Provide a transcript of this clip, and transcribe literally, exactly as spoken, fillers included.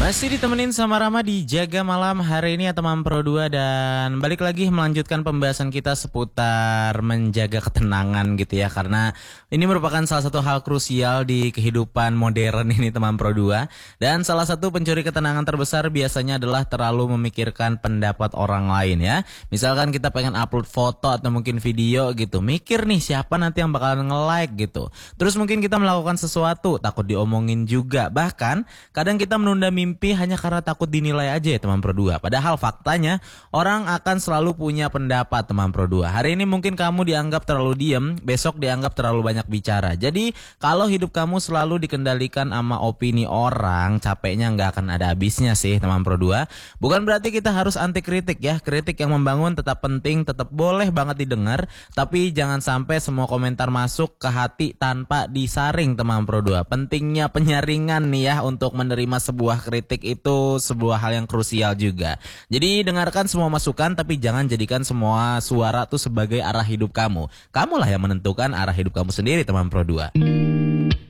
Masih ditemenin sama Rama di Jaga Malam hari ini ya teman Pro dua. Dan balik lagi melanjutkan pembahasan kita seputar menjaga ketenangan gitu ya. Karena ini merupakan salah satu hal krusial di kehidupan modern ini teman Pro dua. Dan salah satu pencuri ketenangan terbesar biasanya adalah terlalu memikirkan pendapat orang lain ya. Misalkan kita pengen upload foto atau mungkin video gitu, mikir nih siapa nanti yang bakalan nge-like gitu. Terus mungkin kita melakukan sesuatu, takut diomongin juga. Bahkan kadang kita menunda mimpi hanya karena takut dinilai aja ya teman Pro dua. Padahal faktanya orang akan selalu punya pendapat teman Pro dua. Hari ini mungkin kamu dianggap terlalu diem, besok dianggap terlalu banyak bicara. Jadi kalau hidup kamu selalu dikendalikan sama opini orang, capeknya nggak akan ada habisnya sih teman Pro dua. Bukan berarti kita harus anti kritik ya. Kritik yang membangun tetap penting, tetap boleh banget didengar. Tapi jangan sampai semua komentar masuk ke hati tanpa disaring teman Pro dua. Pentingnya penyaringan nih ya untuk menerima sebuah kritik. Kritik itu sebuah hal yang krusial juga. Jadi dengarkan semua masukan tapi jangan jadikan semua suara tuh sebagai arah hidup kamu. Kamulah yang menentukan arah hidup kamu sendiri teman Pro dua.